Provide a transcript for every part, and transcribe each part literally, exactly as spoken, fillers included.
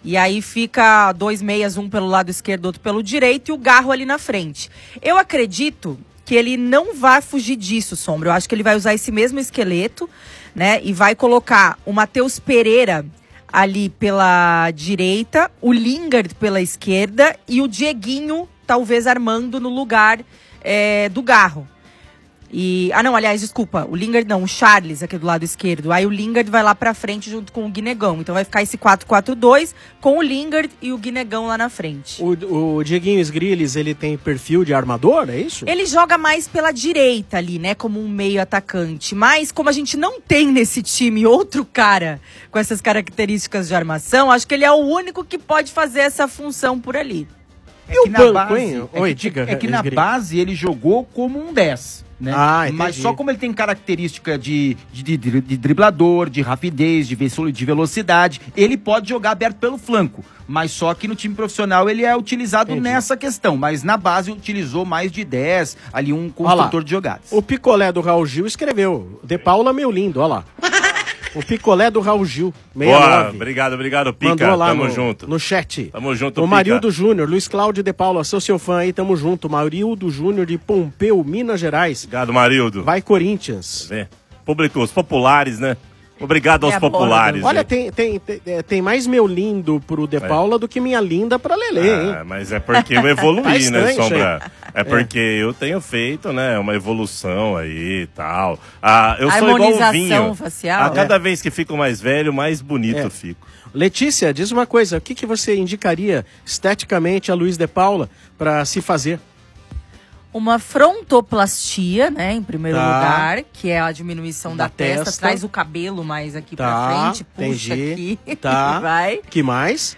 E aí fica dois meias, um pelo lado esquerdo, outro pelo direito, e o Garro ali na frente. Eu acredito que ele não vai fugir disso, Sombra. Eu acho que ele vai usar esse mesmo esqueleto, né? E vai colocar o Matheus Pereira ali pela direita, o Lingard pela esquerda e o Dieguinho talvez armando no lugar é, do Garro. E, ah não, aliás, desculpa, o Lingard não, o Charles aqui do lado esquerdo. Aí o Lingard vai lá pra frente junto com o Guinegão. Então vai ficar esse quatro quatro dois com o Lingard e o Guinegão lá na frente. O, o Dieguinho Sgrilles, ele tem perfil de armador, é isso? Ele joga mais pela direita ali, né, como um meio atacante. Mas como a gente não tem nesse time outro cara com essas características de armação, acho que ele é o único que pode fazer essa função por ali. É que o na banco, base, hein? é Oi, que, diga, é que na Sgrilles. base ele jogou como um dez. Né? Ah, mas só como ele tem característica de, de, de, de driblador, de rapidez, de, ve- de velocidade, ele pode jogar aberto pelo flanco. Mas só que no time profissional ele é utilizado Entendi. nessa questão. Mas na base utilizou mais de dez, ali um construtor de jogadas. O picolé do Raul Gil escreveu, De Paula meu lindo, olha lá. O picolé do Raul Gil, sessenta e nove. Boa, obrigado, obrigado, Pica. Mandou lá Tamo no, junto. no chat. Tamo junto, O Pica. Marildo Júnior, Luiz Cláudio de Paula, sou seu fã aí, tamo junto. Marildo Júnior de Pompeu, Minas Gerais. Obrigado, Marildo. Vai Corinthians. Vê. Público, os populares, né? Obrigado aos É a populares. Olha, hein? tem, tem, tem, é, tem mais meu lindo pro De Paula do que minha linda pra Lelê, hein? Ah, mas é porque eu evoluí, Tá né, estranho isso Sombra? É porque eu tenho feito, né, uma evolução aí e tal. Ah, eu sou igual o Harmonização vinho. facial. A cada vez que fico mais velho, mais bonito É. fico. Letícia, diz uma coisa, o que, que você indicaria esteticamente a Luiz De Paula pra se fazer? Uma frontoplastia, né, em primeiro Tá. lugar, que é a diminuição da, Da testa, testa. traz o cabelo mais aqui Tá, pra frente, puxa entendi. aqui, Tá. vai. Que mais?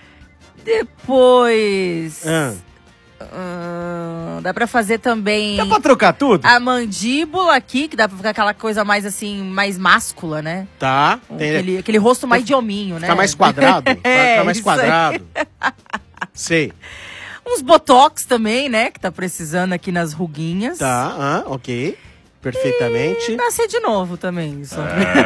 Depois, Ah, ah, dá pra fazer também Dá pra trocar tudo? a mandíbula aqui, que dá pra ficar aquela coisa mais assim, mais máscula, né? tá. Tem, Aquele, aquele rosto mais de hominho, né? Fica mais quadrado. É, Fica mais isso aí. quadrado. Sei. Uns botox também, né, que tá precisando aqui nas ruguinhas. Tá, ah, ok. Perfeitamente. E nascer de novo também, isso.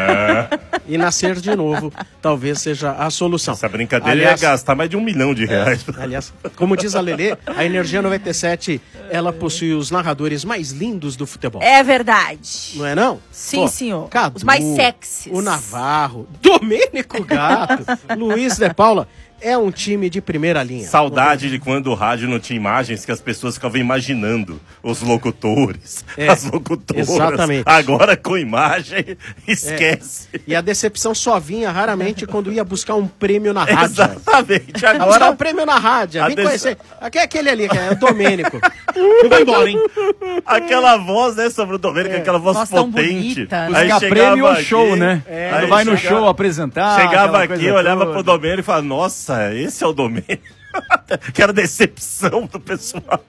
E nascer de novo talvez seja a solução. Essa brincadeira Aliás- ia gastar mais de um milhão de reais. Aliás, como diz a Lelê, a Energia noventa e sete, ela possui os narradores mais lindos do futebol. É verdade. Não é não? Sim, senhor. Cadu, Os mais sexys. O Navarro, Domênico Gato, Luiz De Paula. É um time de primeira linha. Saudade de quando o rádio não tinha imagens, que as pessoas ficavam imaginando os locutores, É, as locutoras. exatamente. Agora com imagem, esquece. E a decepção só vinha raramente quando ia buscar um prêmio na rádio. Exatamente. Agora Agora um prêmio na rádio. A Vem dece- conhecer. Aqui é aquele ali, que é o Domênico. Eu vou embora, hein? aquela voz, né, sobre o Domênico, aquela voz Voz tão potente. bonita, né? Aí Buscar chegava prêmio ou aqui, show, né? É, Quando aí vai no chega- show apresentar. Chegava aquela aqui, coisa olhava toda. pro Domênico e falava, nossa, esse é o Domênico. Que era decepção do pessoal.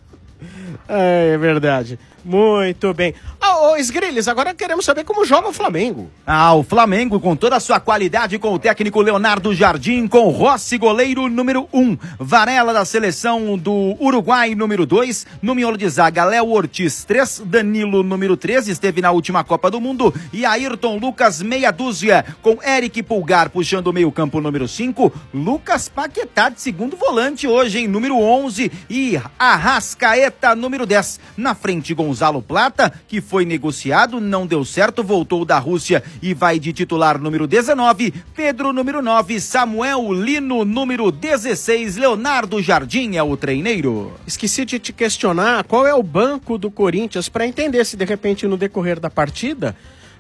É, é verdade. Muito bem. Ah, ô Sgrilles, agora queremos saber como joga o Flamengo. Ah, o Flamengo com toda a sua qualidade, com o técnico Leonardo Jardim, com Rossi, goleiro número um, Varela da seleção do Uruguai, número dois, no miolo de zaga, Léo Ortiz, três, Danilo, número três, esteve na última Copa do Mundo, e Ayrton Lucas, meia dúzia, com Eric Pulgar puxando o meio campo, número cinco, Lucas Paquetá de segundo volante hoje, em número onze, e Arrascaeta, número dez, na frente Gonzalo Plata, que foi negociado, não deu certo, voltou da Rússia e vai de titular número dezenove, Pedro número nove, Samuel Lino número dezesseis, Leonardo Jardim é o treineiro. Esqueci de te questionar qual é o banco do Corinthians para entender se de repente no decorrer da partida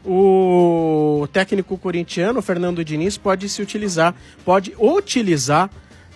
o técnico corintiano, Fernando Diniz, pode se utilizar, pode utilizar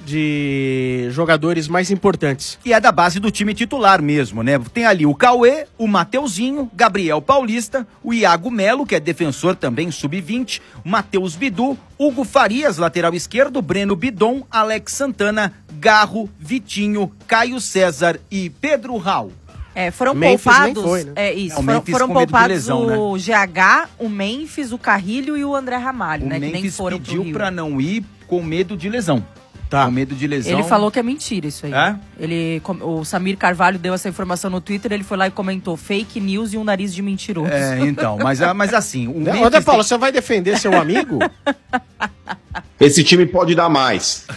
de jogadores mais importantes. E é da base do time titular mesmo, né? Tem ali o Cauê, o Mateuzinho, Gabriel Paulista, o Iago Melo, que é defensor também, sub vinte, o Matheus Bidu, Hugo Farias, lateral esquerdo, Breno Bidon, Alex Santana, Garro, Vitinho, Caio César e Pedro Raul. É, foram Memphis poupados. nem foi, né? É isso. É, o foram Memphis foram com medo de poupados lesão, o G H, o Memphis, o Carrilho e o André Ramalho, O né? Que nem Memphis foram pro pediu Rio. pra não ir com medo de lesão. Tá. Com medo de lesão. Ele falou que é mentira isso aí. É? Ele, com- o Samir Carvalho deu essa informação no Twitter, ele foi lá e comentou fake news e um nariz de mentiroso. É, então, mas, mas assim... O Ô, Memphis De Paula, tem- você vai defender seu amigo? Esse time pode dar mais.